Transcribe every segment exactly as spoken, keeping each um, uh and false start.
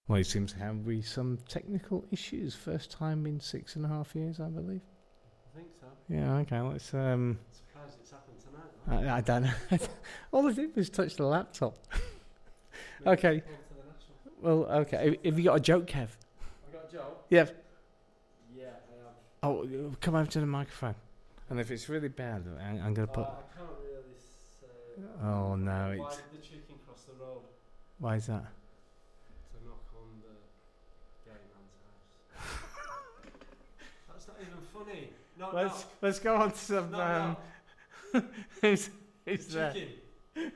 Well, he seems to have we some technical issues. First time in six and a half years, I believe. I think so. Yeah, okay, let's... Um, I'm surprised it's happened tonight. I, I don't know. All I did was touch the laptop. Okay. Well, okay. Have you got a joke, Kev? I got a joke? Yeah. Yeah, I have. Oh, come over to the microphone. And if it's really bad, I'm, I'm going to put... Uh, I can't really say... Oh, no, Why it's... did the chicken cross the road? Why is that? To knock on the gay man's house. That's not even funny. No, Let's no. let's go on to some... No, um, no. who's, who's The there? chicken.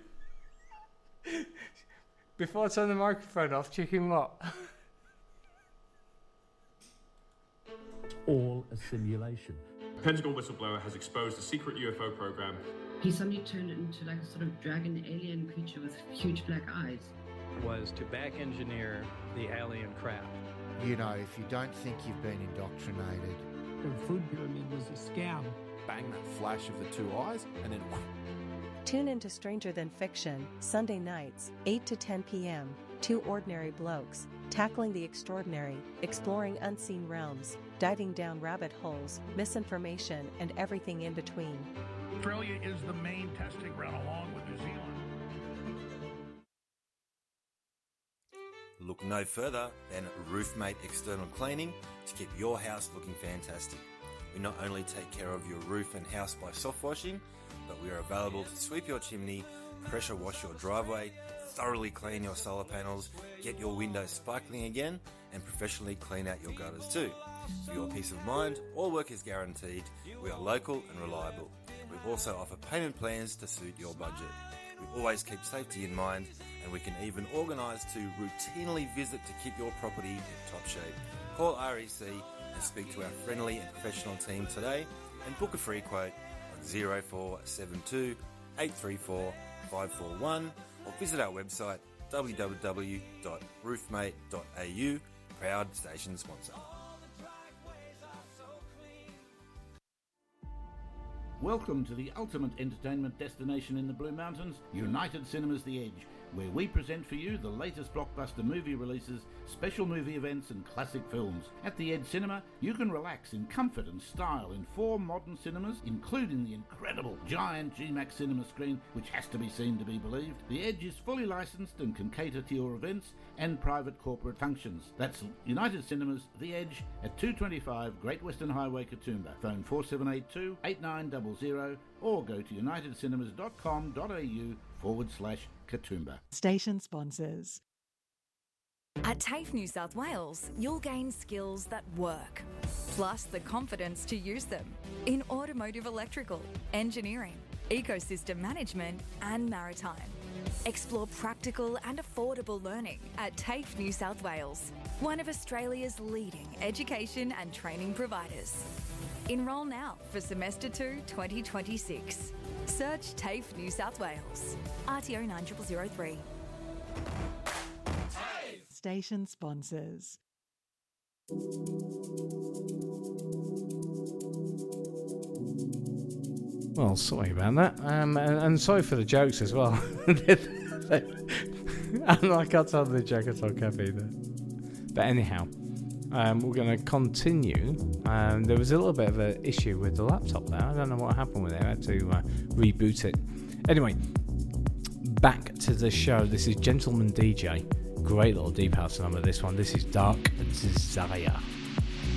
Before I turn the microphone off, chicken what? All a simulation. A Pentagon whistleblower has exposed a secret U F O program. He suddenly turned into like a sort of dragon alien creature with huge black eyes. Was to back engineer the alien craft. You know, if you don't think you've been indoctrinated. The food pyramid was a scam. Bang that flash of the two eyes, and then... Tune into Stranger Than Fiction, Sunday nights, eight to ten p.m. Two ordinary blokes, tackling the extraordinary, exploring unseen realms, diving down rabbit holes, misinformation, and everything in between. Australia is the main testing ground along with New Zealand. Look no further than Roofmate External Cleaning to keep your house looking fantastic. We not only take care of your roof and house by soft washing, but we are available to sweep your chimney, pressure wash your driveway, thoroughly clean your solar panels, get your windows sparkling again, and professionally clean out your gutters too. For your peace of mind, all work is guaranteed. We are local and reliable. We also offer payment plans to suit your budget. We always keep safety in mind, and we can even organise to routinely visit to keep your property in top shape. Call R E C and speak to our friendly and professional team today and book a free quote on zero four seven two, eight three four, five four one or visit our website w w w dot roofmate dot a u, proud station sponsor. Welcome to the ultimate entertainment destination in the Blue Mountains, United Cinemas The Edge, where we present for you the latest blockbuster movie releases, special movie events and classic films. At The Edge Cinema, you can relax in comfort and style in four modern cinemas, including the incredible giant G MAX cinema screen, which has to be seen to be believed. The Edge is fully licensed and can cater to your events and private corporate functions. That's United Cinemas The Edge at two twenty-five Great Western Highway, Katoomba. Phone four seven eight two, eight nine zero zero or go to united cinemas dot com dot a u forward slash Katoomba. Station sponsors. At TAFE New South Wales, you'll gain skills that work, plus the confidence to use them in automotive electrical, engineering, ecosystem management and maritime. Explore practical and affordable learning at TAFE New South Wales, one of Australia's leading education and training providers. Enrol now for Semester two twenty twenty-six. Search TAFE New South Wales. R T O nine zero zero three. Station sponsors. Well, sorry about that. Um, and, and sorry for the jokes as well. And I can't tell the joke at all, Kev, either. But anyhow, um, we're going to continue. Um, there was a little bit of an issue with the laptop there. I don't know what happened with it. I had to uh, reboot it. Anyway, back to the show. This is Gentleman D J. Great little deep house number, this one. This is Dark Desire.